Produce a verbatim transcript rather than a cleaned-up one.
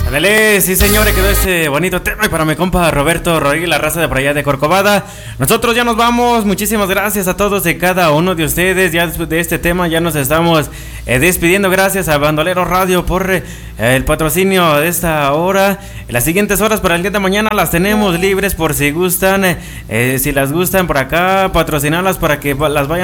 Ándale, sí señores, quedó ese bonito tema. Y para mi compa Roberto Rodríguez, la raza de por allá de Corcovada. Nosotros ya nos vamos. Muchísimas gracias a todos y cada uno de ustedes. Ya después de este tema ya nos estamos eh, despidiendo. Gracias a Bandolero Radio por eh, el patrocinio de esta hora. Las siguientes horas para el día de mañana las tenemos libres por si gustan. Eh, si las gustan por acá, patrocinarlas para que las vayan